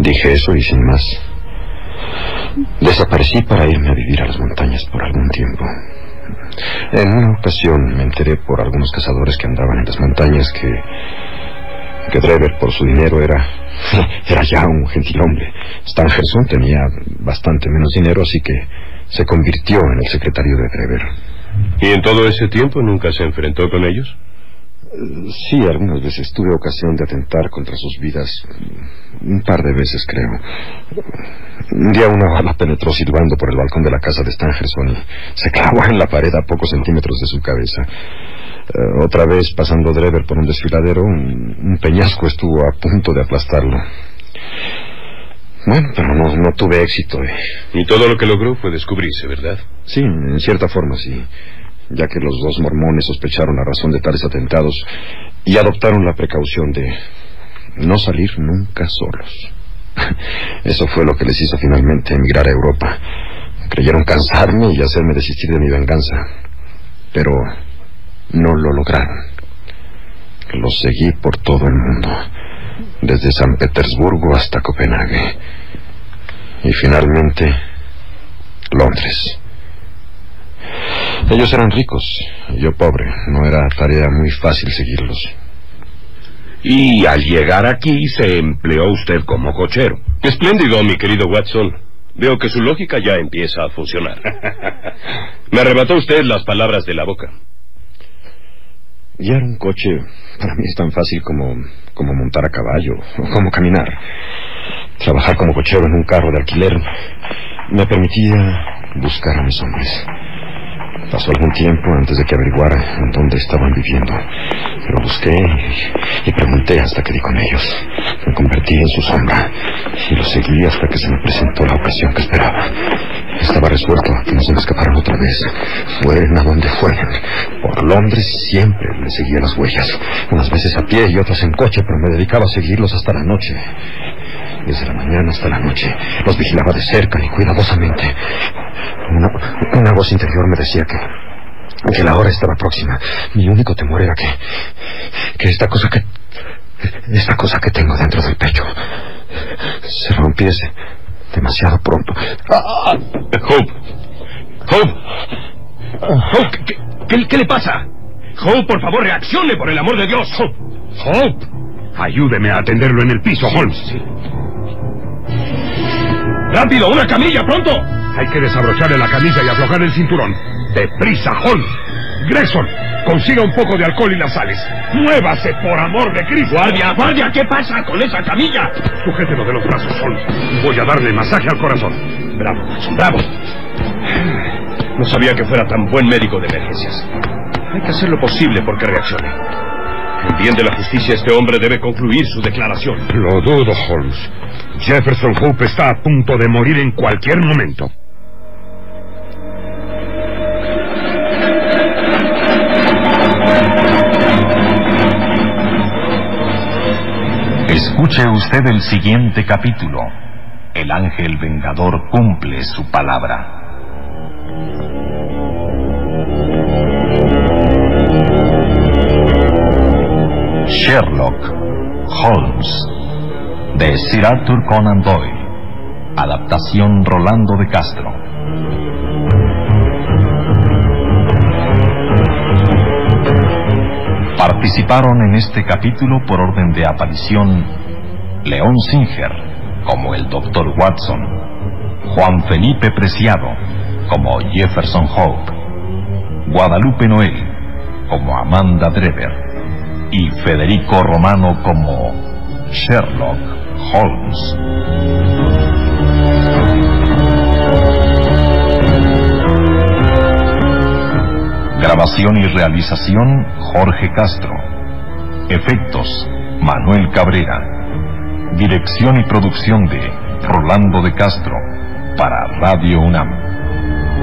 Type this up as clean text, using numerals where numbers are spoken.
Dije eso y sin más desaparecí para irme a vivir a las montañas por algún tiempo. En una ocasión me enteré por algunos cazadores que andaban en las montañas que Drever, por su dinero, era ya un gentilhombre. Stangerson tenía bastante menos dinero, así que se convirtió en el secretario de Drever. ¿Y en todo ese tiempo nunca se enfrentó con ellos? Sí, algunas veces tuve ocasión de atentar contra sus vidas. Un par de veces, creo. Un día una bala penetró silbando por el balcón de la casa de Stangerson y se clavó en la pared a pocos centímetros de su cabeza. Otra vez, pasando Drever por un desfiladero, un peñasco estuvo a punto de aplastarlo. Bueno, pero no tuve éxito. Y todo lo que logró fue descubrirse, ¿verdad? Sí, en cierta forma sí, ya que los dos mormones sospecharon a razón de tales atentados y adoptaron la precaución de no salir nunca solos. Eso fue lo que les hizo finalmente emigrar a Europa. Creyeron cansarme y hacerme desistir de mi venganza, pero no lo lograron. Los seguí por todo el mundo, desde San Petersburgo hasta Copenhague y finalmente Londres. Ellos eran ricos, yo pobre. No era tarea muy fácil seguirlos. Y al llegar aquí se empleó usted como cochero. Espléndido, mi querido Watson. Veo que su lógica ya empieza a funcionar. Me arrebató usted las palabras de la boca. Guiar un coche para mí es tan fácil como montar a caballo o como caminar. Trabajar como cochero en un carro de alquiler me permitía buscar a mis hombres. Pasó algún tiempo antes de que averiguara en dónde estaban viviendo, pero busqué y pregunté hasta que di con ellos. Me convertí en su sombra y los seguí hasta que se me presentó la ocasión que esperaba. Estaba resuelto a que no se me escaparan otra vez, fueren a donde fueren. Por Londres siempre les seguía las huellas, unas veces a pie y otras en coche, pero me dedicaba a seguirlos hasta la noche. Desde la mañana hasta la noche los vigilaba de cerca y cuidadosamente. Una voz interior me decía que la hora estaba próxima. Mi único temor era que esta cosa que tengo dentro del pecho se rompiese demasiado pronto. Hope, ¿qué le pasa? Hope, por favor, reaccione, por el amor de Dios. Hope, ayúdeme a atenderlo en el piso, Holmes. Sí. ¡Rápido, una camilla, pronto! Hay que desabrocharle la camisa y aflojar el cinturón. ¡Deprisa, Holmes! Gregson, consiga un poco de alcohol y las sales. ¡Muévase, por amor de Cristo! ¡Guardia! ¿Qué pasa con esa camilla? Sujételo de los brazos, Holmes. Voy a darle masaje al corazón. Bravo, Watson, bravo. No sabía que fuera tan buen médico de emergencias. Hay que hacer lo posible porque reaccione. En bien de la justicia, este hombre debe concluir su declaración. Lo dudo, Holmes. Jefferson Hope está a punto de morir en cualquier momento. Escuche usted el siguiente capítulo. El ángel vengador cumple su palabra. Sherlock Holmes, de Sir Arthur Conan Doyle. Adaptación Rolando de Castro. Participaron en este capítulo por orden de aparición León Singer como el Dr. Watson, Juan Felipe Preciado como Jefferson Hope, Guadalupe Noel como Amanda Drever y Federico Romano como Sherlock Holmes. Grabación y realización Jorge Castro. Efectos Manuel Cabrera. Dirección y producción de Rolando de Castro para Radio UNAM.